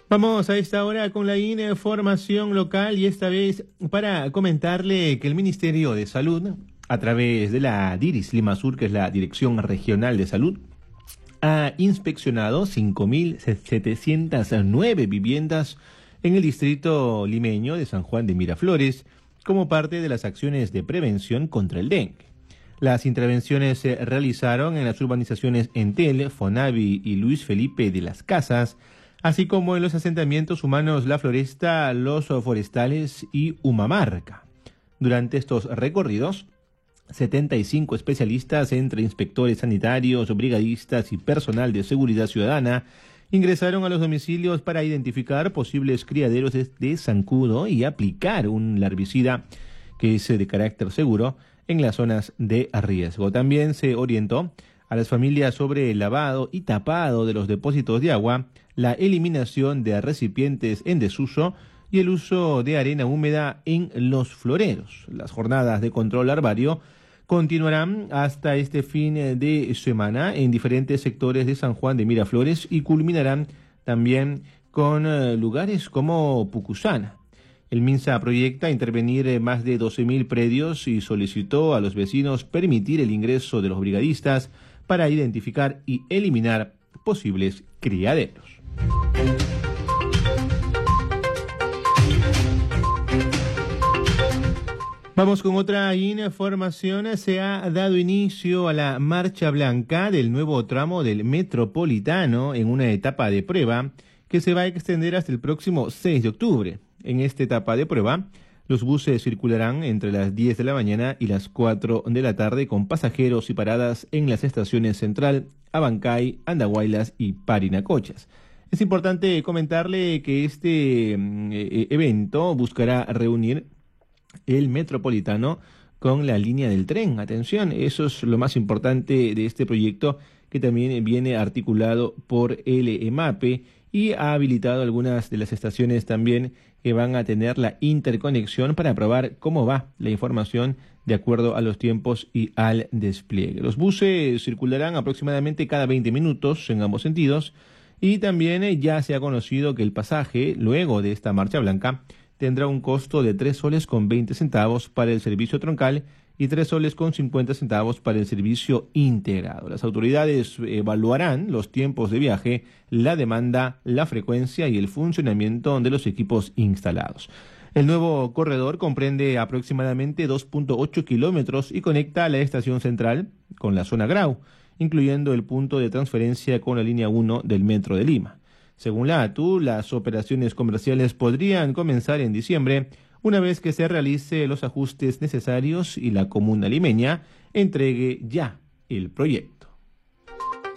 Vamos a esta hora con la información local y esta vez para comentarle que el Ministerio de Salud, a través de la DIRIS Lima Sur, que es la Dirección Regional de Salud, ha inspeccionado 5.709 viviendas en el distrito limeño de San Juan de Miraflores como parte de las acciones de prevención contra el dengue. Las intervenciones se realizaron en las urbanizaciones Entel, Fonavi y Luis Felipe de las Casas, así como en los asentamientos humanos La Floresta, Los Forestales y Humamarca. Durante estos recorridos, 75 especialistas entre inspectores sanitarios, brigadistas y personal de seguridad ciudadana ingresaron a los domicilios para identificar posibles criaderos de zancudo y aplicar un larvicida que es de carácter seguro en las zonas de riesgo. También se orientó a las familias sobre el lavado y tapado de los depósitos de agua, la eliminación de recipientes en desuso y el uso de arena húmeda en los floreros. Las jornadas de control larvario continuarán hasta este fin de semana en diferentes sectores de San Juan de Miraflores y culminarán también con lugares como Pucusana. El MINSA proyecta intervenir más de 12.000 predios y solicitó a los vecinos permitir el ingreso de los brigadistas para identificar y eliminar posibles criaderos. Vamos con otra información. Se ha dado inicio a la marcha blanca del nuevo tramo del Metropolitano en una etapa de prueba que se va a extender hasta el próximo 6 de octubre. En esta etapa de prueba, los buses circularán entre las 10 de la mañana y las 4 de la tarde con pasajeros y paradas en las estaciones Central, Abancay, Andahuaylas y Parinacochas. Es importante comentarle que este evento buscará reunir el Metropolitano con la línea del tren. Atención, eso es lo más importante de este proyecto, que también viene articulado por el EMAPE y ha habilitado algunas de las estaciones también que van a tener la interconexión para probar cómo va la información de acuerdo a los tiempos y al despliegue. Los buses circularán aproximadamente cada 20 minutos en ambos sentidos y también ya se ha conocido que el pasaje luego de esta marcha blanca tendrá un costo de 3 soles con 20 centavos para el servicio troncal y 3 soles con 50 centavos para el servicio integrado. Las autoridades evaluarán los tiempos de viaje, la demanda, la frecuencia y el funcionamiento de los equipos instalados. El nuevo corredor comprende aproximadamente 2.8 kilómetros y conecta la estación central con la zona Grau, incluyendo el punto de transferencia con la línea 1 del Metro de Lima. Según la ATU, las operaciones comerciales podrían comenzar en diciembre, una vez que se realice los ajustes necesarios y la comuna limeña entregue ya el proyecto.